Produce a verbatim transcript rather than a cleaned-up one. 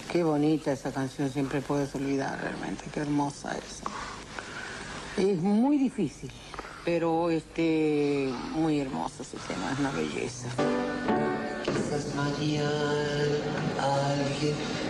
Qué bonita esa canción, siempre puedes olvidar realmente, qué hermosa es. Es muy difícil, pero este, muy hermosa su tema, es una belleza. Quizás mañana alguien